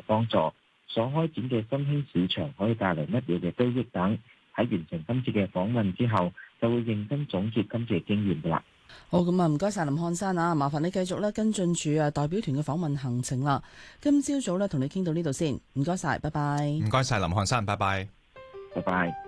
幫助，所開展嘅新興市場可以帶嚟乜嘢嘅收益等。喺完成今次嘅訪問之後，就會認真總結今次嘅經驗㗎啦。 好，咁啊，唔該晒林漢山啊，麻煩你繼續咧跟進住代表團嘅訪問行程啦。今朝早咧同你傾到呢度先，唔該晒，拜拜。 唔該晒林漢山，拜拜。 拜拜。